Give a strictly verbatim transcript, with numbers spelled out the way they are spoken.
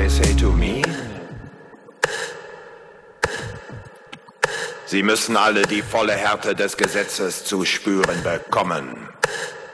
they say to me? Sie müssen alle die volle Härte des Gesetzes zu spüren bekommen.